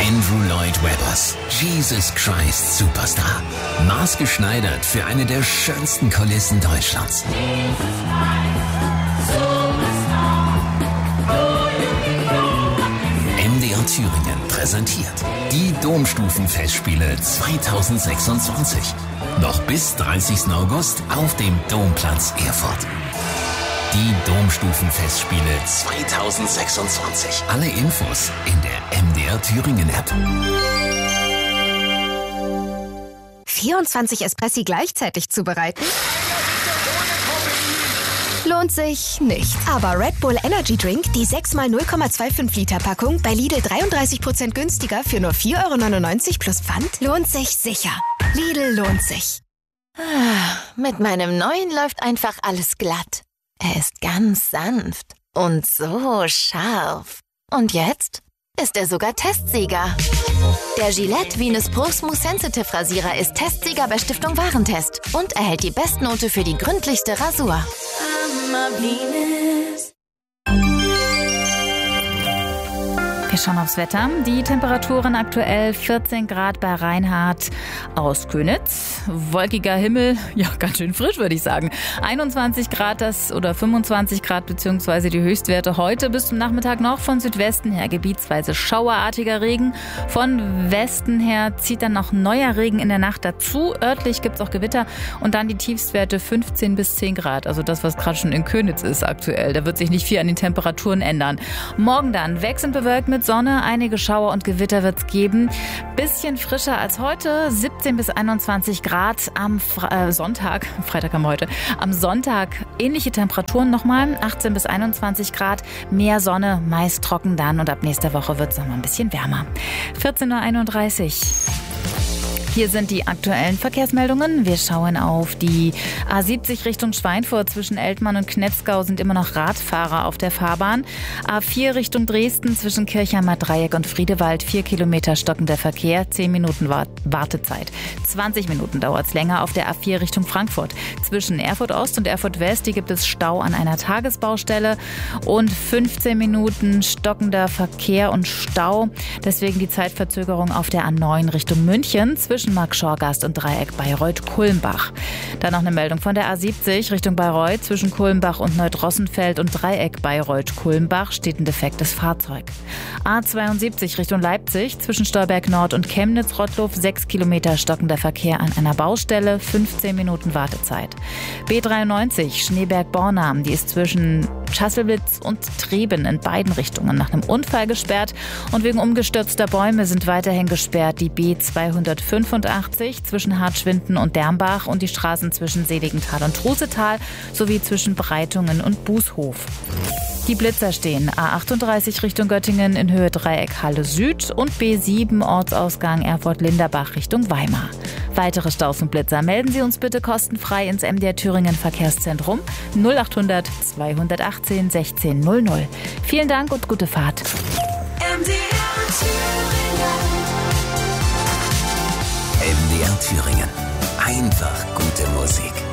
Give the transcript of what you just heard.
Andrew Lloyd Webbers Jesus Christ Superstar. Maßgeschneidert für eine der schönsten Kulissen Deutschlands. MDR Thüringen präsentiert die Domstufenfestspiele 2026. Noch bis 30. August auf dem Domplatz Erfurt. Die Domstufenfestspiele 2026. Alle Infos in der MDR Thüringen App. 24 Espressi gleichzeitig zubereiten? Lohnt sich nicht. Aber Red Bull Energy Drink, die 6x 0,25 Liter Packung, bei Lidl 33% günstiger für nur 4,99 € plus Pfand, lohnt sich sicher. Lidl lohnt sich. Mit meinem neuen läuft einfach alles glatt. Er ist ganz sanft und so scharf. Und jetzt ist er sogar Testsieger. Der Gillette Venus Pro Smooth Sensitive Rasierer ist Testsieger bei Stiftung Warentest und erhält die Bestnote für die gründlichste Rasur. Wir schauen aufs Wetter. Die Temperaturen aktuell 14 Grad bei Reinhardt aus Könitz. Wolkiger Himmel, ja ganz schön frisch würde ich sagen. 21 Grad oder 25 Grad beziehungsweise die Höchstwerte heute bis zum Nachmittag noch von Südwesten her gebietsweise schauerartiger Regen. Von Westen her zieht dann noch neuer Regen in der Nacht dazu. Örtlich gibt es auch Gewitter und dann die Tiefstwerte 15 bis 10 Grad. Also das, was gerade schon in Könitz ist aktuell. Da wird sich nicht viel an den Temperaturen ändern. Morgen dann wechselnd bewölkt mit Sonne, einige Schauer und Gewitter wird es geben. Bisschen frischer als heute, 17 bis 21 Grad am Sonntag. Freitag haben wir heute. Am Sonntag ähnliche Temperaturen nochmal, 18 bis 21 Grad. Mehr Sonne, meist trocken dann und ab nächster Woche wird es nochmal ein bisschen wärmer. 14.31 Uhr. Hier sind die aktuellen Verkehrsmeldungen. Wir schauen auf die A70 Richtung Schweinfurt. Zwischen Eltmann und Knetzgau sind immer noch Radfahrer auf der Fahrbahn. A4 Richtung Dresden zwischen Kirchheimer Dreieck und Friedewald. 4 Kilometer stockender Verkehr, 10 Minuten Wartezeit. 20 Minuten dauert es länger auf der A4 Richtung Frankfurt. Zwischen Erfurt Ost und Erfurt West gibt es Stau an einer Tagesbaustelle und 15 Minuten stockender Verkehr und Stau. Deswegen die Zeitverzögerung auf der A9 Richtung München zwischen Mark-Schorgast und Dreieck Bayreuth-Kulmbach. Dann noch eine Meldung von der A70 Richtung Bayreuth. Zwischen Kulmbach und Neudrossenfeld und Dreieck Bayreuth-Kulmbach steht ein defektes Fahrzeug. A72 Richtung Leipzig. Zwischen Stolberg Nord und Chemnitz-Rottlow 6 Kilometer stockender Verkehr an einer Baustelle. 15 Minuten Wartezeit. B93 Schneeberg-Bornam. Die ist zwischen Schasselwitz und Treben in beiden Richtungen nach einem Unfall gesperrt. Und wegen umgestürzter Bäume sind weiterhin gesperrt die B285 zwischen Hartschwinden und Dermbach und die Straßen zwischen Seligenthal und Trusetal sowie zwischen Breitungen und Bußhof. Die Blitzer stehen A38 Richtung Göttingen in Höhe Dreieck Halle Süd und B7 Ortsausgang Erfurt-Linderbach Richtung Weimar. Weitere Staus und Blitzer melden Sie uns bitte kostenfrei ins MDR Thüringen Verkehrszentrum 0800 218 16 00. Vielen Dank und gute Fahrt. MDR Thüringen. Einfach gute Musik.